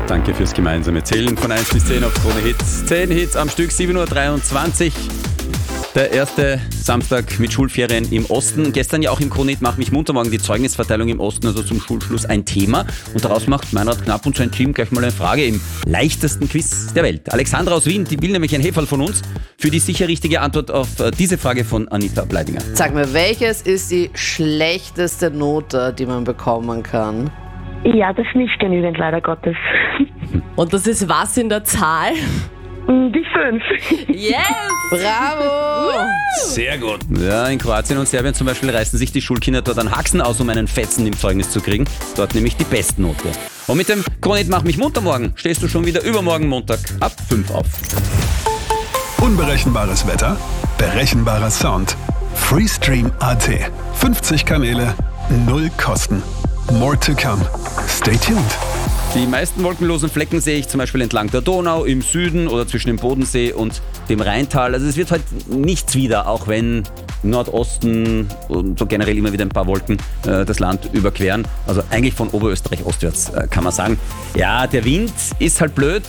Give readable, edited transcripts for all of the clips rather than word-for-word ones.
Danke fürs gemeinsame Zählen von 1 bis 10 auf Krone Hits. 10 Hits am Stück, 7.23 Uhr. Der erste Samstag mit Schulferien im Osten. Gestern ja auch im Krone Hit Mach mich munter. Morgen die Zeugnisverteilung im Osten, also zum Schulschluss ein Thema. Und daraus macht Meinrad Knapp und sein Team gleich mal eine Frage im leichtesten Quiz der Welt. Alexandra aus Wien, die will nämlich ein Heferl von uns für die sicher richtige Antwort auf diese Frage von Anita Bleidinger. Sag mir, welches ist die schlechteste Note, die man bekommen kann? Ja, das ist nicht genügend, leider Gottes. Und das ist was in der Zahl? Die 5. Yes! Bravo! Sehr gut. Ja, in Kroatien und Serbien zum Beispiel reißen sich die Schulkinder dort an Haxen aus, um einen Fetzen im Zeugnis zu kriegen. Dort nämlich die Bestnote. Und mit dem Krone Hit Mach mich munter morgen stehst du schon wieder übermorgen Montag ab 5 auf. Unberechenbares Wetter, berechenbarer Sound. Freestream.at. 50 Kanäle, 0 Kosten. More to come. Stay tuned. Die meisten wolkenlosen Flecken sehe ich zum Beispiel entlang der Donau, im Süden oder zwischen dem Bodensee und dem Rheintal. Also es wird heute nichts wieder, auch wenn im Nordosten und so generell immer wieder ein paar Wolken das Land überqueren. Also eigentlich von Oberösterreich ostwärts kann man sagen. Ja, der Wind ist halt blöd.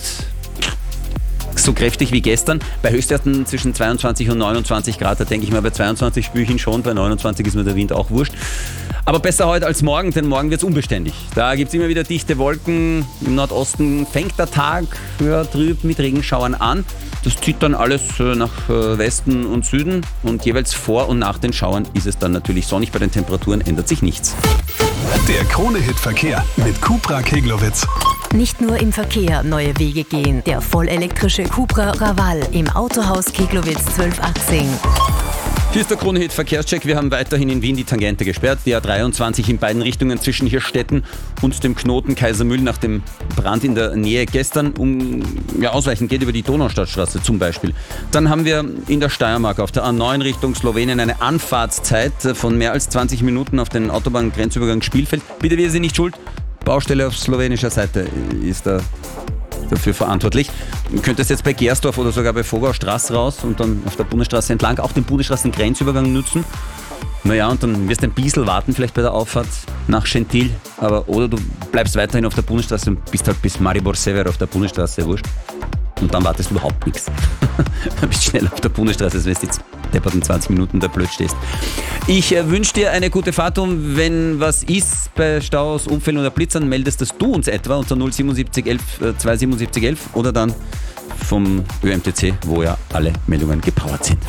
So kräftig wie gestern. Bei Höchstwerten zwischen 22 und 29 Grad, da denke ich mal, bei 22 spüre ich ihn schon, bei 29 ist mir der Wind auch wurscht. Aber besser heute als morgen, denn morgen wird es unbeständig. Da gibt es immer wieder dichte Wolken. Im Nordosten fängt der Tag trüb mit Regenschauern an. Das zieht dann alles nach Westen und Süden und jeweils vor und nach den Schauern ist es dann natürlich sonnig. Bei den Temperaturen ändert sich nichts. Der Krone Hit Verkehr mit Cupra Keglowitz. Nicht nur im Verkehr neue Wege gehen. Der vollelektrische Cupra Raval im Autohaus Keglowitz 1218. Hier ist der Krone Hit Verkehrscheck. Wir haben weiterhin in Wien die Tangente gesperrt. Die A23 in beiden Richtungen zwischen Hirstetten und dem Knoten Kaisermühl nach dem Brand in der Nähe gestern ausweichen geht über die Donaustadtstraße zum Beispiel. Dann haben wir in der Steiermark auf der A9 Richtung Slowenien eine Anfahrtszeit von mehr als 20 Minuten auf den Autobahngrenzübergang Spielfeld. Bitte, wir sind nicht schuld. Baustelle auf slowenischer Seite ist da dafür verantwortlich. Du könntest jetzt bei Gersdorf oder sogar bei Vogaustraße raus und dann auf der Bundesstraße entlang auch den Bundesstraßengrenzübergang nutzen. Naja, und dann wirst du ein bisschen warten vielleicht bei der Auffahrt nach Gentil, oder du bleibst weiterhin auf der Bundesstraße und bist halt bis Maribor-Sever auf der Bundesstraße, wurscht. Und dann wartest du überhaupt nichts. Dann bist du schnell auf der Bundesstraße, als wenn du jetzt depperten 20 Minuten da blöd stehst. Ich wünsche dir eine gute Fahrt und wenn was ist bei Staus, Unfällen oder Blitzern, meldest das du uns etwa unter 077 11 277 11 oder dann vom ÖMTC, wo ja alle Meldungen gepowert sind.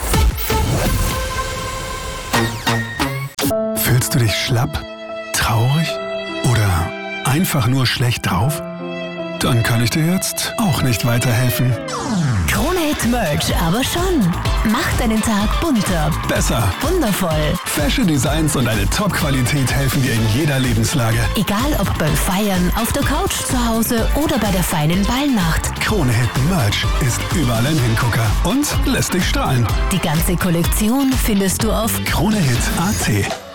Fühlst du dich schlapp, traurig oder einfach nur schlecht drauf? Dann kann ich dir jetzt auch nicht weiterhelfen. Krone Hit Merch, aber schon. Macht deinen Tag bunter, Besser. wundervoll. Fashion Designs und eine Top-Qualität helfen dir in jeder Lebenslage. Egal ob beim Feiern, auf der Couch zu Hause oder bei der feinen Ballnacht. Krone Hit Merch ist überall ein Hingucker und lässt dich strahlen. Die ganze Kollektion findest du auf KroneHit.at